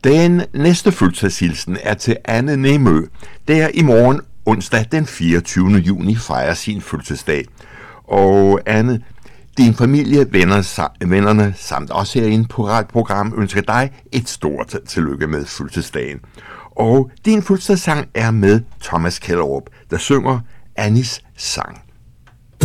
Den næste fødselsdagshilsen er til Anne Nemø, der i morgen onsdag den 24. juni fejrer sin fødselsdag. Og Anne, din familie, vennerne samt også herinde på radioprogram ønsker dig et stort tillykke med fødselsdagen. Og din fødselsdagssang er med Thomas Kellerup, der synger Annis sang.